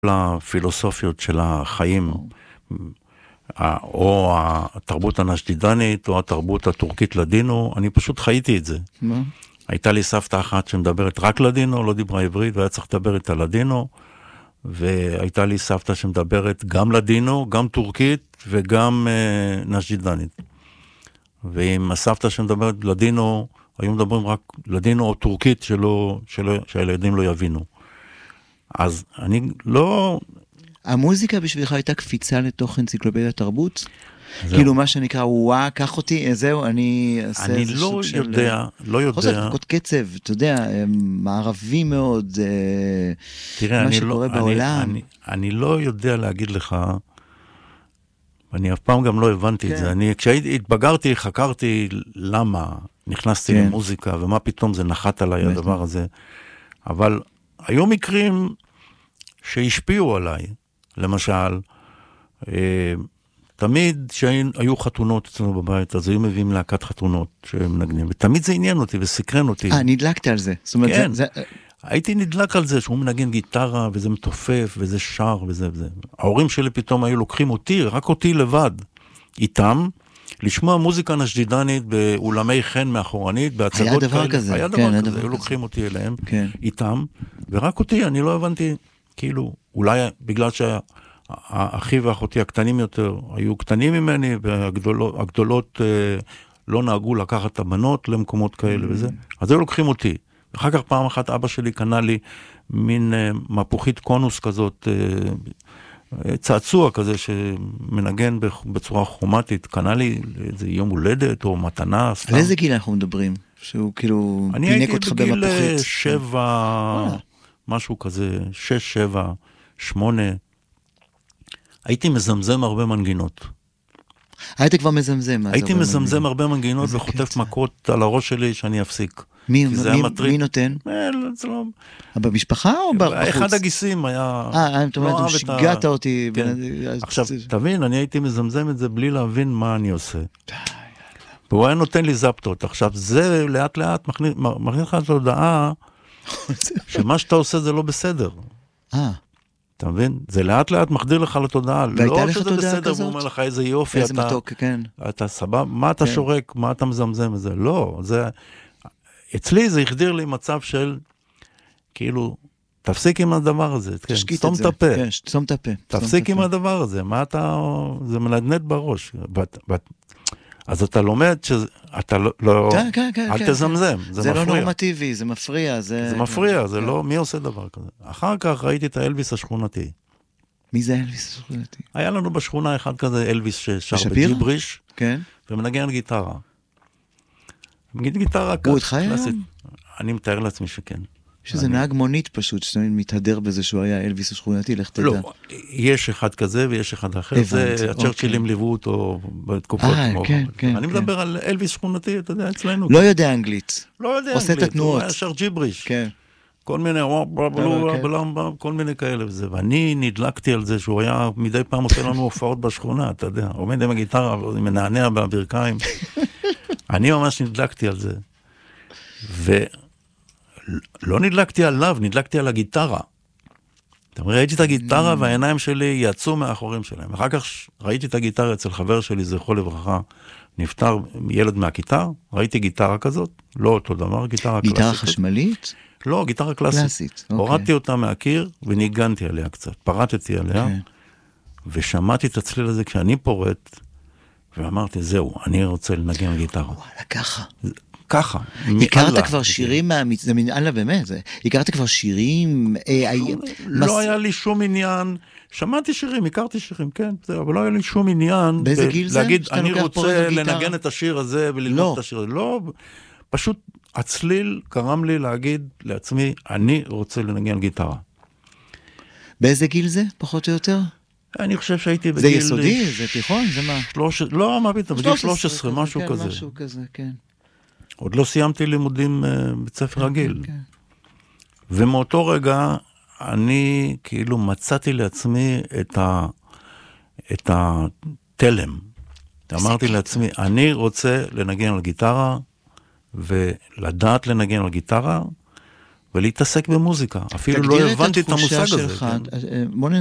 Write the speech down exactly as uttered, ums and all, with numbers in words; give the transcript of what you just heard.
לפילוסופיות של החיים, או התרבות הנשדידנית, או התרבות הטורקית לדינו, אני פשוט חייתי את זה. מה? הייתה לי סבתא אחת שמדברת רק לדינו, לא דיברה עברית, והיה צריך לדבר איתה לדינו, והייתה לי סבתא שמדברת גם לדינו, גם טורקית, וגם אה, נשדידנית. ועם הסבתא שמדברת לדינו, היו מדברים רק לדינו או טורקית, שלא, שלא, שהילדים לא יבינו. אז אני לא... המוזיקה בשבילך הייתה קפיצה לתוך אנציקלופדיית תרבות? כאילו מה שנקרא, וואה, קח אותי, זהו, אני אעשה איזה סוג של... אני לא יודע, לא יודע... חוסר דקות קצב, אתה יודע, מערבי מאוד, תראה, מה שקורה בעולם. אני, אני לא יודע להגיד לך, אני אף פעם גם לא הבנתי כן. את זה. אני, כשהתבגרתי, חקרתי למה נכנסתי כן. למוזיקה, ומה פתאום זה נחת עליי הדבר הזה. אבל היו מקרים שהשפיעו עליי, למשל, אה, תמיד שהיו חתונות אצלנו בבית, אז היו מביאים להקת חתונות שמנגנים, ותמיד זה עניין אותי וסקרן אותי. אה, נדלקת על זה. זאת אומרת, כן, זה, זה... הייתי נדלק על זה, שהוא מנגן גיטרה, וזה מתופף, וזה שר, וזה וזה. ההורים שלי פתאום היו לוקחים אותי, רק אותי לבד, איתם, לשמוע מוזיקה נשדידנית באולמי חן מאחורנית, בהצגות היה דבר כאלה. כזה. היה דבר כן, כזה, היה דבר היו כזה. לוקחים אותי אליהם, כן. איתם, ורק אותי, אני לא הבנתי, כאילו, אולי בגלל שהאחי ואחותי הקטנים יותר, היו קטנים ממני, והגדולות הגדולות, אה, לא נהגו לקחת את הבנות למקומות כאלה וזה, אז היו לוקחים אותי. אחר כך פעם אחת אבא שלי קנה לי מין אה, מפוחית קונוס כזאת, אה, צעצוע כזה שמנגן בצורה כרומטית, קנה לי איזה יום הולדת או מתנה. על איזה גיל אנחנו מדברים? שהוא כאילו פינק אותך במפוחית? אני הייתי בגיל שבע, משהו כזה, שש, שבע, שמונה. הייתי מזמזם הרבה מנגינות. היית כבר מזמזם. הייתי מזמזם הרבה מנגינות וחוטף מכות על הראש שלי שאני אפסיק. מי, מי, מי נותן? זה לא... במשפחה או בחוץ? אחד הגיסים היה... אה, אתה אומר, שיגעת אותי. עכשיו, תבין, אני הייתי מזמזם את זה בלי להבין מה אני עושה. והוא היה נותן לי זפטות. עכשיו, זה לאט לאט מכניס לך את ההודעה שמה שאתה עושה זה לא בסדר. אה. אתה מבין? זה לאט לאט מחדיר לך לתודעה. לא שזה בסדר, והוא אומר לך איזה יופי, איזה מתוק, כן. אתה סבבה, מה אתה שורק, מה אתה מזמזם וזה? לא, זה... אצלי זה החדיר לי מצב של, כאילו, תפסיק עם הדבר הזה, סתום את הפה. כן, סתום את הפה. תפסיק עם הדבר הזה, מה אתה, זה מנדנד בראש. אז אתה לומד שאתה לא, אל תזמזם, זה מפריע. זה לא נורמטיבי, זה מפריע. זה מפריע, זה לא, מי עושה דבר כזה? אחר כך ראיתי את האלוויס השכונתי. מי זה אלוויס השכונתי? היה לנו בשכונה אחד כזה אלוויס ששר בג'יבריש, ומנגן גיטרה. גיטרה קלאסית. אני מתאר לעצמי שכן. שזה נהג מונית פשוט, שאתה מתהדר בזה שהוא היה אלוויס השכונתי, לך תדע. לא, יש אחד כזה ויש אחד אחר. זה הצ'רצ'ילים ליוו אותו בתקופות. אני מדבר על אלוויס שכונתי, אתה יודע, אצלנו. לא יודע אנגלית. לא יודע אנגלית. עושה את התנועות. הוא היה שר ג'יבריש. כן. כל מיני, כל מיני כאלה וזה. ואני נדלקתי על זה שהוא היה מדי פעם עושה לנו הופעות בשכונה, אתה יודע. עומד עם הגיטרה, מנענע בברכיים. אני ממש נדלקתי על זה. ולא נדלקתי עליו, נדלקתי על הגיטרה. אתה אומר, ראיתי את הגיטרה והעיניים שלי יצאו מאחורים שלהם. אחר כך ראיתי את הגיטרה אצל חבר שלי, זכרו לברכה, נפטר ילד מהכיתה, ראיתי גיטרה כזאת, לא אותו דבר, גיטרה קלאסית. גיטרה חשמלית? לא, גיטרה קלאסית. קלאסית, אוקיי. הורדתי אותה מהקיר וניגנתי עליה קצת, פרטתי עליה, ושמעתי את הצליל הזה כשאני פורט, ואמרתי, זהו, אני רוצה לנגן גיטרה. וואלה, ככה. ככה. הכרת כבר שירים מהמצ... זה מנהלה באמת, זה... הכרת כבר שירים... לא היה לי שום עניין, שמעתי שירים, הכרתי שירים, כן, אבל לא היה לי שום עניין... באיזה גיל זה? להגיד, אני רוצה לנגן את השיר הזה וללמוד את השיר הזה. לא, פשוט הצליל גרם לי להגיד לעצמי, אני רוצה לנגן גיטרה. באיזה גיל זה, פחות או יותר? אני חושב שהייתי בגיל... זה יסודי? זה תיכון? זה מה? לא, מה פתאום, בגיל שלוש עשרה, משהו כזה. משהו כזה, כן. עוד לא סיימתי לימודים בבית ספר רגיל. ומאותו רגע אני כאילו מצאתי לעצמי את ה... את התלם. אמרתי לעצמי, אני רוצה לנגן על גיטרה, ולדעת לנגן על גיטרה, ולהתעסק במוזיקה. אפילו לא הבנתי את המושג הזה. בוא